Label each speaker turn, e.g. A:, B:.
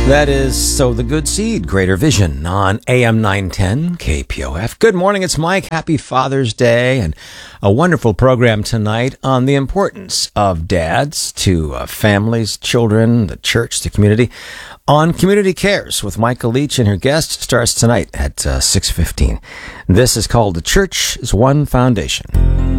A: That is So the Good Seed, Greater Vision on AM 910 KPOF. Good morning, it's Mike. Happy Father's Day and a wonderful program tonight on the importance of dads to families, children, the church, the community. On Community Cares with Michael Leach and her guest starts tonight at 6:15. This is called The Church is One Foundation.